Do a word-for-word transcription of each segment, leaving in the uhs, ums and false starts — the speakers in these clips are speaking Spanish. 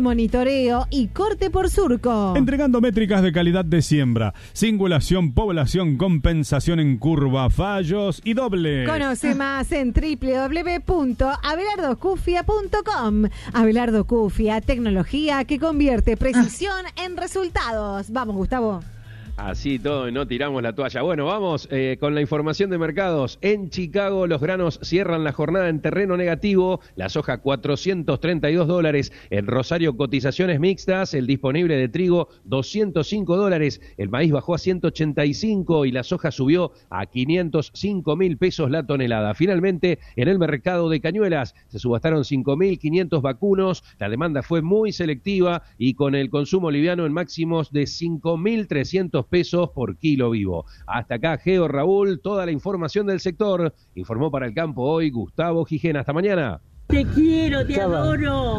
monitoreo y corte por surco. Entregando métricas de calidad de siembra, singulación, población, compensación en curva, fallos y doble. Conoce más en doble u doble u doble u punto abelardo cufia punto com. Abelardo Cufia, tecnología que convierte precisión en resultados. Vamos, Gustavo. Así todo, no tiramos la toalla. Bueno, vamos eh, con la información de mercados. En Chicago los granos cierran la jornada en terreno negativo. La soja cuatrocientos treinta y dos dólares. En Rosario cotizaciones mixtas. El disponible de trigo doscientos cinco dólares. El maíz bajó a ciento ochenta y cinco y la soja subió a quinientos cinco mil pesos la tonelada. Finalmente, en el mercado de Cañuelas se subastaron cinco mil quinientos vacunos. La demanda fue muy selectiva y con el consumo liviano en máximos de cinco mil trescientos pesos por kilo vivo. Hasta acá, Geo Raúl, toda la información del sector. Informó para el campo hoy Gustavo Gijena. Hasta mañana. Te quiero, te adoro.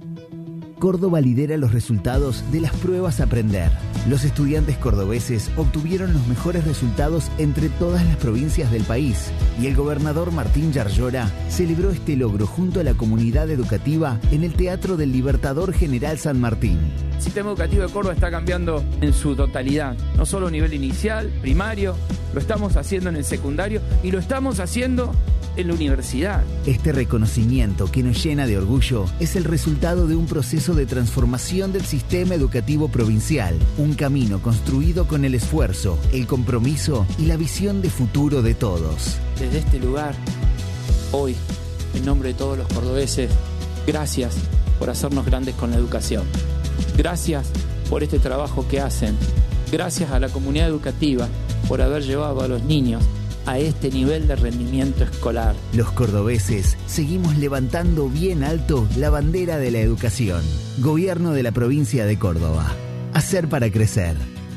Córdoba lidera los resultados de las pruebas Aprender. Los estudiantes cordobeses obtuvieron los mejores resultados entre todas las provincias del país y el gobernador Martín Yarlora celebró este logro junto a la comunidad educativa en el Teatro del Libertador General San Martín. El sistema educativo de Córdoba está cambiando en su totalidad, no solo a nivel inicial, primario, lo estamos haciendo en el secundario y lo estamos haciendo en la universidad. Este reconocimiento que nos llena de orgullo es el resultado de un proceso de transformación del sistema educativo provincial, un camino construido con el esfuerzo, el compromiso y la visión de futuro de todos. Desde este lugar, hoy, en nombre de todos los cordobeses, gracias por hacernos grandes con la educación. Gracias por este trabajo que hacen. Gracias a la comunidad educativa por haber llevado a los niños a este nivel de rendimiento escolar. Los cordobeses seguimos levantando bien alto la bandera de la educación. Gobierno de la provincia de Córdoba. Hacer para crecer.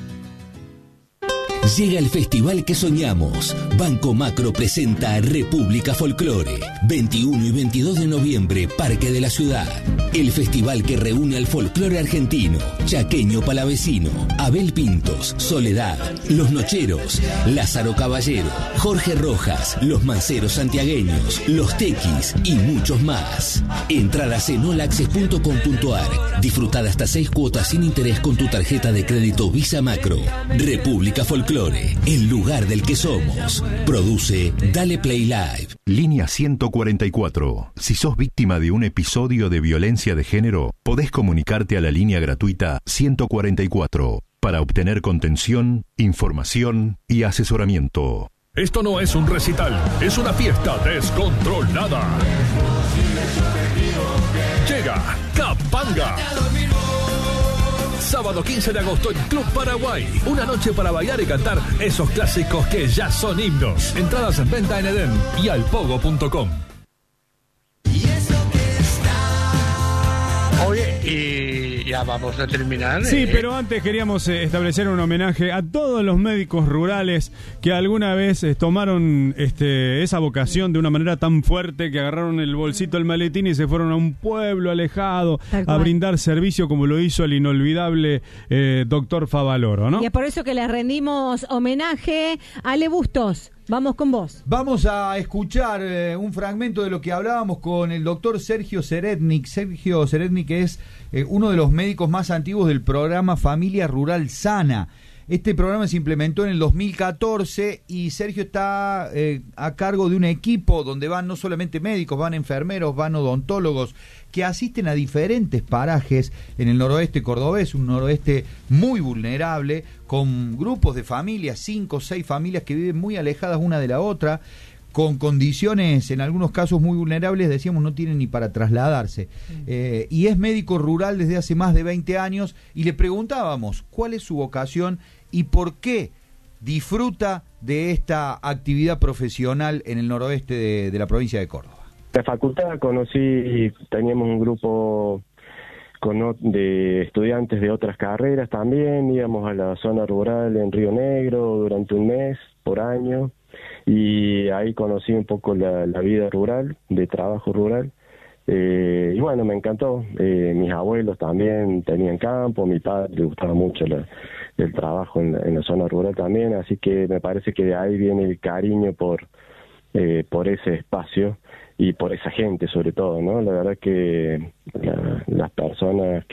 Llega el festival que soñamos. Banco Macro presenta República Folclore. veintiuno y veintidós de noviembre, Parque de la Ciudad. El festival que reúne al folclore argentino, chaqueño palavecino, Abel Pintos, Soledad, Los Nocheros, Lázaro Caballero, Jorge Rojas, Los Manceros Santiagueños, Los Tequis y muchos más. Entradas en olaccess punto com punto ar. Disfrutar hasta seis cuotas sin interés con tu tarjeta de crédito Visa Macro. República Folclore, el lugar del que somos. Produce Dale Play Live. Línea ciento cuarenta y cuatro. Si sos víctima de un episodio de violencia de género, podés comunicarte a la línea gratuita ciento cuarenta y cuatro para obtener contención, información y asesoramiento. Esto no es un recital, es una fiesta descontrolada. Llega Capanga. Sábado quince de agosto en Club Paraguay. Una noche para bailar y cantar esos clásicos que ya son himnos. Entradas en venta en Edén y alpogo punto com. Oye, y ya vamos a terminar. Sí, eh. pero antes queríamos eh, establecer un homenaje a todos los médicos rurales que alguna vez eh, tomaron este, esa vocación de una manera tan fuerte que agarraron el bolsito del maletín y se fueron a un pueblo alejado a brindar servicio como lo hizo el inolvidable eh, doctor Favaloro, ¿no? Y es por eso que le rendimos homenaje a Ale Bustos. Vamos con vos. Vamos a escuchar eh, un fragmento de lo que hablábamos con el doctor Sergio Serednik. Sergio Serednik es eh, uno de los médicos más antiguos del programa Familia Rural Sana. Este programa se implementó en el dos mil catorce y Sergio está eh, a cargo de un equipo donde van no solamente médicos, van enfermeros, van odontólogos que asisten a diferentes parajes en el noroeste cordobés, un noroeste muy vulnerable, con grupos de familias, cinco o seis familias que viven muy alejadas una de la otra, con condiciones en algunos casos muy vulnerables, decíamos, no tienen ni para trasladarse. Eh, y es médico rural desde hace más de veinte años y le preguntábamos cuál es su vocación y por qué disfruta de esta actividad profesional en el noroeste de, de la provincia de Córdoba. En la facultad conocí, teníamos un grupo con, de estudiantes de otras carreras también, íbamos a la zona rural en Río Negro durante un mes por año, y ahí conocí un poco la, la vida rural, de trabajo rural, eh, y bueno, me encantó. Eh, mis abuelos también tenían campo, mi padre le gustaba mucho la, el trabajo en la, en la zona rural también, así que me parece que de ahí viene el cariño por, eh, por ese espacio y por esa gente sobre todo, ¿no? La verdad que la, las personas